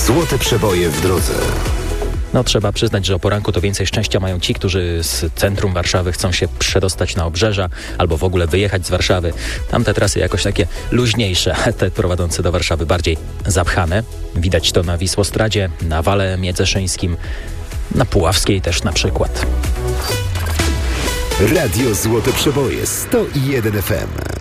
Złote przeboje w drodze. No trzeba przyznać, że o poranku to więcej szczęścia mają ci, którzy z centrum Warszawy chcą się przedostać na obrzeża albo w ogóle wyjechać z Warszawy. Tamte trasy jakoś takie luźniejsze, te prowadzące do Warszawy bardziej zapchane. Widać to na Wisłostradzie, na Wale Miedzeszyńskim, na Puławskiej też na przykład. Radio Złote Przeboje 101 FM.